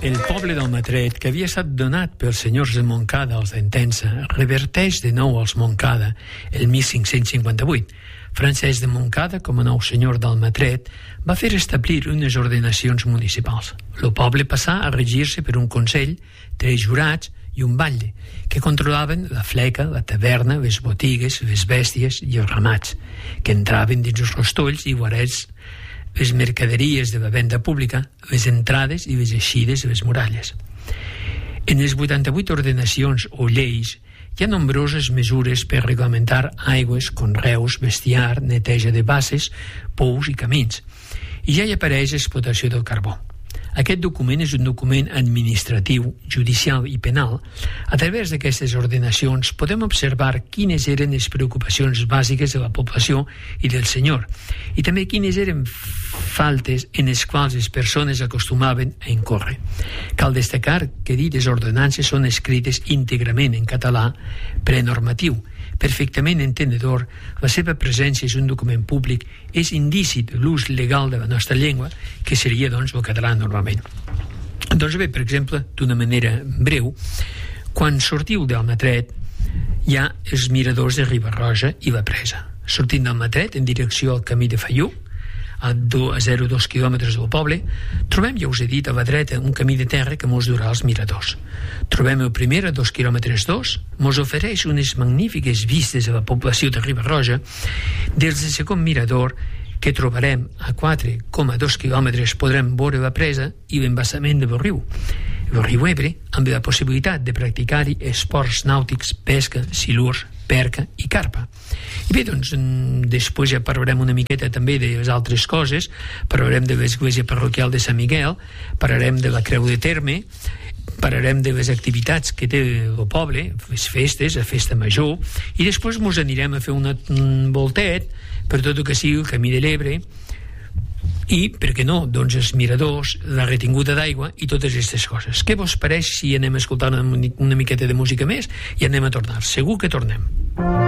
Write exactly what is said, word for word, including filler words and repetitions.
El poble d'Almatret, que havia estat donat pels senyors de Montcada als d'Entença, reverteix de nou als Montcada el mil cinc-cents cinquanta-vuit. Francesc de Montcada, com a nou senyor d'Almatret, va fer establir unes ordenacions municipals. El poble passà a regir-se per un consell, tres jurats i un batlle, que controlaven la fleca, la taverna, les botigues, les bèsties i els ramats, que entraven dins els rostolls i guarets, les mercaderies de la venda pública, les entrades i les eixides de les muralles. En les vuitanta-vuit ordenacions o lleis hi ha nombroses mesures per reglamentar aigües, conreus, bestiar, neteja de basses, pous i camins. I ja hi apareix l'explotació del carbó. Aquest document és un document administratiu, judicial i penal. A través d'aquestes ordenacions podem observar quines eren les preocupacions bàsiques de la població i del senyor, i també quines eren faltes en les quals les persones acostumaven a incórrer. Cal destacar que dites ordenances són escrites íntegrament en català prenormatiu, perfectament entenedor. La seva presència és un document públic, és indici de l'ús legal de la nostra llengua, que seria, doncs, el català normalment. Doncs bé, per exemple, d'una manera breu, quan sortiu d'Almatret hi ha els miradors de Riba-roja i la Presa. Sortint d'Almatret en direcció al camí de Fallú, a zero coma dos quilòmetres del poble, trobem, ja us he dit, a la dreta un camí de terra que mos durà als miradors. Trobem el primer a dos quilòmetres dos, mos ofereix unes magnífiques vistes a la població de Riba-roja. Des del segon mirador, que trobarem a quatre coma dos quilòmetres, podrem veure la presa i l'embassament del riu, el riu Ebre, amb la possibilitat de practicar-hi esports nàutics, pesca, silurs, perca i carpa. I bé, doncs, després ja parlarem una miqueta també de les altres coses. Parlarem de l'església parroquial de Sant Miguel, parlarem de la Creu de Terme, parlarem de les activitats que té el poble, les festes, la festa major, i després ens anirem a fer una, un voltet per tot el que sigui el camí de l'Ebre i, per què no, doncs els miradors, la retinguda d'aigua i totes aquestes coses. Què vos pareix si anem a escoltar una, una miqueta de música més i anem a tornar? Segur que tornem.